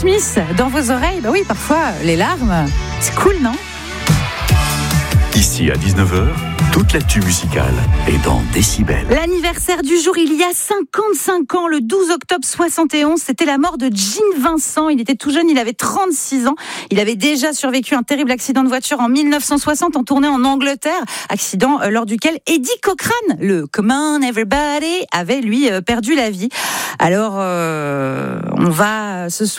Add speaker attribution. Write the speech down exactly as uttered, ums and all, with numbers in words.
Speaker 1: Smith dans vos oreilles. Bah oui, parfois, les larmes, c'est cool, non ?
Speaker 2: Ici à dix-neuf heures, toute l'actu musicale est dans Décibel.
Speaker 1: L'anniversaire du jour, il y a cinquante-cinq ans, le douze octobre soixante et onze, c'était la mort de Gene Vincent. Il était tout jeune, il avait trente-six ans. Il avait déjà survécu à un terrible accident de voiture en mille neuf cent soixante en tournée en Angleterre. Accident euh, lors duquel Eddie Cochran, le Come on Everybody, avait lui euh, perdu la vie. Alors, euh, on va ce soir